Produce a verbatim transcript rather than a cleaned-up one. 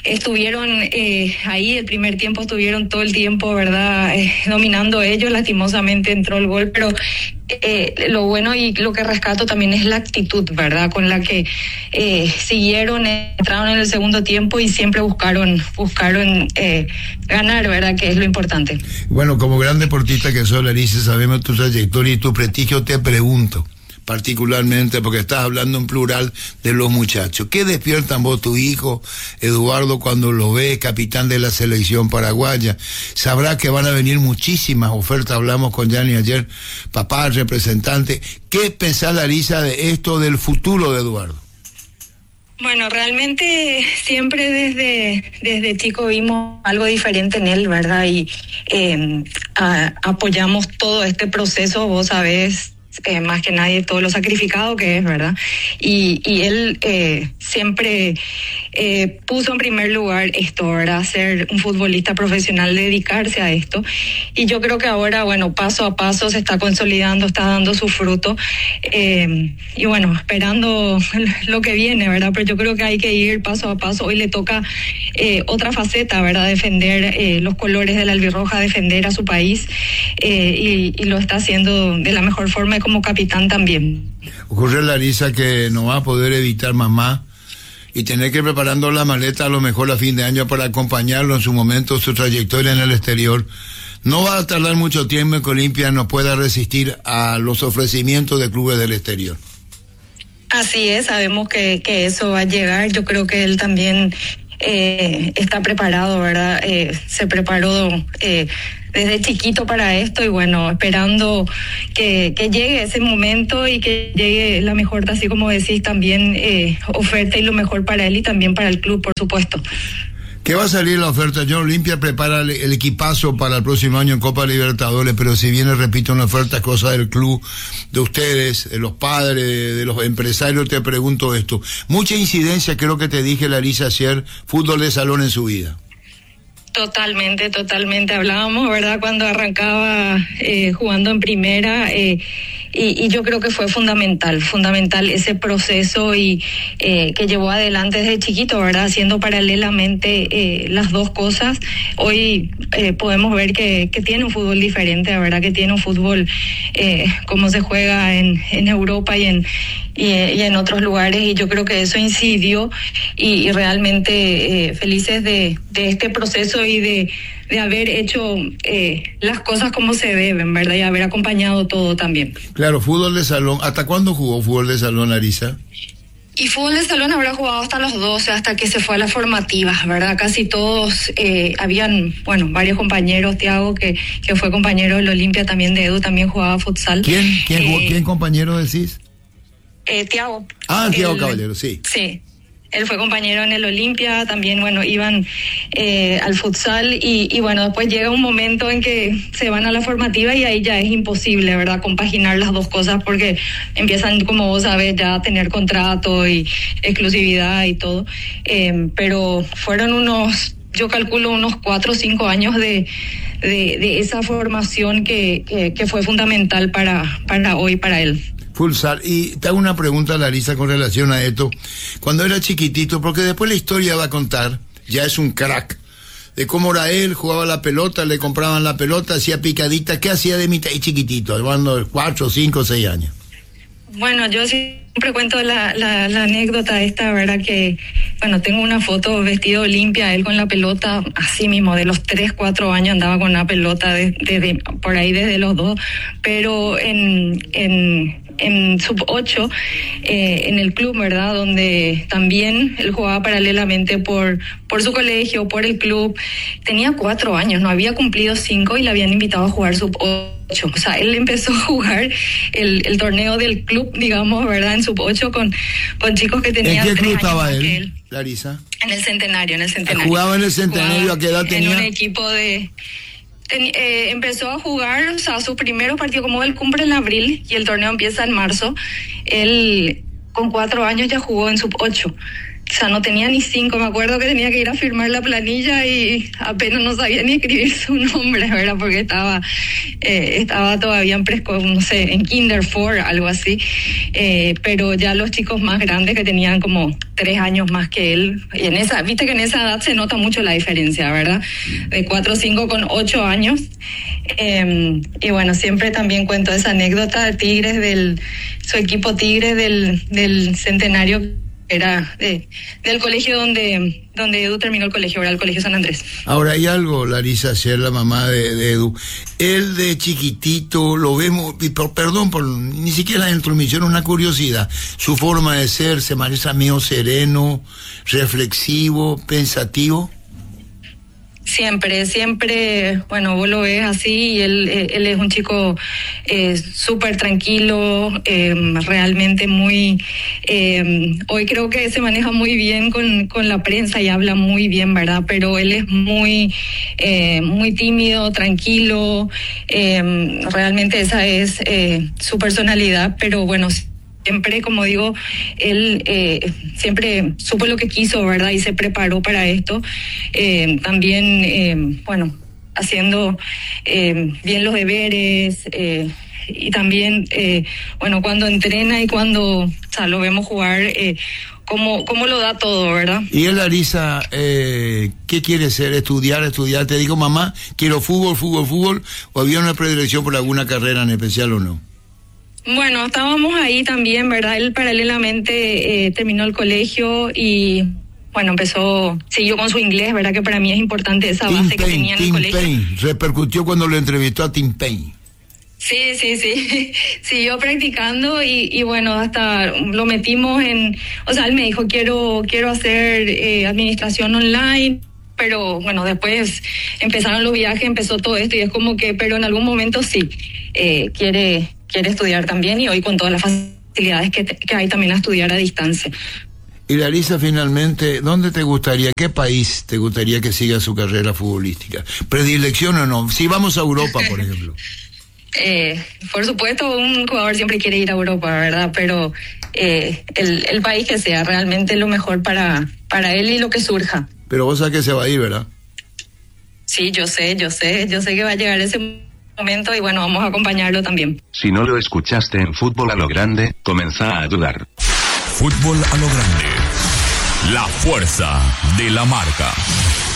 estuvieron eh, ahí, el primer tiempo estuvieron todo el tiempo, ¿verdad? Eh, dominando ellos, lastimosamente entró el gol, pero eh, lo bueno y lo que rescato también es la actitud, ¿verdad? Con la que eh, siguieron, entraron en el segundo tiempo y siempre buscaron, buscaron eh, ganar, ¿verdad? Que es lo importante. Bueno, como gran deportista que sos, Larissa, sabemos tu trayectoria y tu prestigio, te pregunto, particularmente porque estás hablando en plural de los muchachos. ¿Qué despiertan vos, tu hijo, Eduardo, cuando lo ves capitán de la selección paraguaya? Sabrá que van a venir muchísimas ofertas, hablamos con Gianni ayer, papá, representante. ¿Qué pensás, Larissa, de esto del futuro de Eduardo? Bueno, realmente siempre desde, desde chico vimos algo diferente en él, ¿verdad? Y eh, a, apoyamos todo este proceso, vos sabés, Eh, más que nadie todo lo sacrificado que es, ¿verdad? Y, y él eh, siempre eh, puso en primer lugar esto, ¿verdad? Ser un futbolista profesional, dedicarse a esto. Y yo creo que ahora, bueno, paso a paso se está consolidando, está dando su fruto. Eh, y bueno, esperando lo que viene, ¿verdad? Pero yo creo que hay que ir paso a paso. Hoy le toca eh, otra faceta, ¿verdad? Defender eh, los colores de la albirroja, defender a su país. Eh, y, y lo está haciendo de la mejor forma como capitán también. Ocurre, Larissa, que no va a poder evitar mamá y tener que ir preparando la maleta a lo mejor a fin de año para acompañarlo en su momento, su trayectoria en el exterior. No va a tardar mucho tiempo en que Olimpia no pueda resistir a los ofrecimientos de clubes del exterior. Así es, sabemos que, que eso va a llegar. Yo creo que él también eh, está preparado, ¿verdad? Eh, se preparó eh, desde chiquito para esto y bueno, esperando que, que llegue ese momento y que llegue la mejor, así como decís, también eh, oferta y lo mejor para él y también para el club, por supuesto. ¿Qué va a salir la oferta? John Olimpia prepara el, el equipazo para el próximo año en Copa Libertadores, pero si viene, repito, una oferta, es cosa del club, de ustedes, de los padres, de los empresarios, te pregunto esto. Mucha incidencia, creo que te dije, Larissa, ayer, fútbol de salón en su vida. Totalmente, totalmente. Hablábamos, ¿verdad?, cuando arrancaba eh, jugando en primera, eh, y, y yo creo que fue fundamental, fundamental ese proceso y eh, que llevó adelante desde chiquito, ¿verdad?, haciendo paralelamente eh, las dos cosas. Hoy eh, podemos ver que, que tiene un fútbol diferente, ¿verdad?, que tiene un fútbol eh, como se juega en, en Europa y en Y, y en otros lugares, y yo creo que eso incidió y, y realmente eh, felices de, de este proceso y de, de haber hecho eh, las cosas como se deben, ¿verdad? Y haber acompañado todo también. Claro, fútbol de salón. ¿Hasta cuándo jugó fútbol de salón, Larissa? Y fútbol de salón habrá jugado hasta los doce, hasta que se fue a las formativas, ¿verdad? Casi todos, eh, habían, bueno, varios compañeros, Tiago, que, que fue compañero del Olimpia, también de Edu, también jugaba futsal. ¿Quién, quién, eh, ¿quién compañero decís? Eh, Tiago. Ah, Tiago Caballero, sí. Sí. Él fue compañero en el Olimpia, también, bueno, iban eh, al futsal y, y, bueno, después llega un momento en que se van a la formativa y ahí ya es imposible, ¿verdad?, compaginar las dos cosas porque empiezan, como vos sabés, ya a tener contrato y exclusividad y todo. Eh, pero fueron unos, yo calculo, unos cuatro o cinco años de, de, de esa formación que, que, que fue fundamental para, para hoy, para él. Futsal. Y te hago una pregunta, Larissa, con relación a esto. Cuando era chiquitito, porque después la historia va a contar, ya es un crack, de cómo era él, jugaba la pelota, le compraban la pelota, hacía picadita. ¿Qué hacía de mitad y chiquitito, hablando de cuatro, cinco, seis años? Bueno, yo siempre cuento la, la, la anécdota esta, ¿verdad? Que, bueno, tengo una foto vestido Olimpia, él con la pelota, así mismo, de los tres, cuatro años andaba con una pelota, de, de, de, por ahí desde los dos, pero en... en en sub ocho, eh, en el club, ¿verdad?, donde también él jugaba paralelamente por, por su colegio, por el club. Tenía cuatro años, no había cumplido cinco y le habían invitado a jugar sub ocho. O sea, él empezó a jugar el, el torneo del club, digamos, ¿verdad?, en sub ocho con, con chicos que tenían ¿En qué club estaba él, él, Larissa? En el Centenario, en el Centenario. ¿Jugaba en el Centenario? ¿A qué edad tenía? En un equipo de... Ten, eh, empezó a jugar, o sea, su primer partido, como él cumple en abril y el torneo empieza en marzo, él con cuatro años ya jugó en sub ocho. o sea, no tenía ni cinco, me acuerdo que tenía que ir a firmar la planilla y apenas no sabía ni escribir su nombre, ¿verdad? Porque estaba eh, estaba todavía en presco, no sé, en kinder four, algo así, eh, pero ya los chicos más grandes que tenían como tres años más que él, y en esa, viste que en esa edad se nota mucho la diferencia, ¿verdad? De cuatro o cinco con ocho años, eh, y bueno, siempre también cuento esa anécdota de Tigres, del su equipo Tigres del, del centenario, era de, del colegio donde donde Edu terminó el colegio, era el Colegio San Andrés. Ahora hay algo, Larisa, ser la mamá de, de Edu. Él de chiquitito, lo vemos, y por, perdón por ni siquiera la intromisión, una curiosidad. Su forma de ser se parece a mí, sereno, reflexivo, pensativo. Siempre, siempre, bueno, vos lo ves así, y él, él es un chico eh, súper tranquilo, eh, realmente muy, eh, hoy creo que se maneja muy bien con, con la prensa y habla muy bien, ¿verdad? Pero él es muy, eh, muy tímido, tranquilo, eh, realmente esa es eh, su personalidad, pero bueno, siempre, como digo, él eh, siempre supo lo que quiso, ¿verdad? Y se preparó para esto. Eh, también, eh, bueno, haciendo eh, bien los deberes, eh, y también, eh, bueno, cuando entrena y cuando, o sea, lo vemos jugar, eh, cómo, cómo lo da todo, ¿verdad? Y él, Larisa, eh, ¿qué quiere ser? ¿Estudiar, estudiar? Te digo, mamá, quiero fútbol, fútbol, fútbol, ¿o había una predilección por alguna carrera en especial o no? Bueno, estábamos ahí también, ¿verdad? Él paralelamente eh, terminó el colegio y, bueno, empezó, siguió con su inglés, ¿verdad? Que para mí es importante esa base que tenía en el colegio. Tim Payne, repercutió cuando lo entrevistó a Tim Payne. Sí, sí, sí, siguió practicando y, y bueno, hasta lo metimos en, o sea, él me dijo, quiero, quiero hacer eh, administración online, pero bueno, después empezaron los viajes, empezó todo esto y es como que, pero en algún momento sí, eh, quiere... quiere estudiar también, y hoy con todas las facilidades que, te, que hay también a estudiar a distancia. Y Larisa, finalmente, ¿dónde te gustaría, qué país te gustaría que siga su carrera futbolística? ¿Predilección o no? Si vamos a Europa, por ejemplo. eh, por supuesto, un jugador siempre quiere ir a Europa, ¿verdad? Pero eh, el, el país que sea realmente lo mejor para, para él y lo que surja. Pero vos sabés que se va a ir, ¿verdad? Sí, yo sé, yo sé, yo sé que va a llegar ese momento y bueno, vamos a acompañarlo también. Si no lo escuchaste en Fútbol a lo Grande, comenzá a dudar. Fútbol a lo Grande. La fuerza de la marca.